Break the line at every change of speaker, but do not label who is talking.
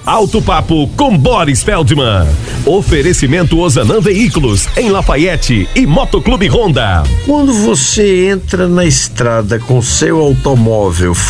Alto Papo com Boris Feldman. Oferecimento Ozanam Veículos em Lafayette e Motoclube Honda.
Quando você entra na estrada com seu automóvel